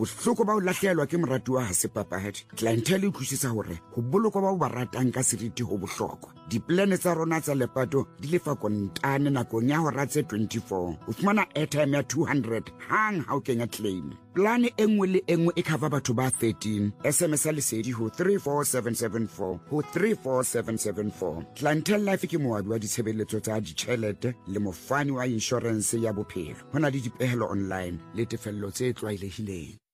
bohloko ba o lahlehelwa ke moratuwa ha se papadi. Clientele e utlwisisa hore ho bolokwa ba o ba ratang ka seriti ho bohlokwa. Diplane tsa rona tsa lepato di lefa kontane nakong ya hora tse 24. O fumana airtime ya 200 hang ha o kenya claim. Plane e nngwe le engwe e cover batho ba 13. SMS ya lesedi ho 34774 ho 34774. Clientele Life ke moabi wa ditshebeletso tsa ditjhelete le mofani wa insurance ya bophelo. Hona le dipehelo online le tefello tse tlwaelehileng.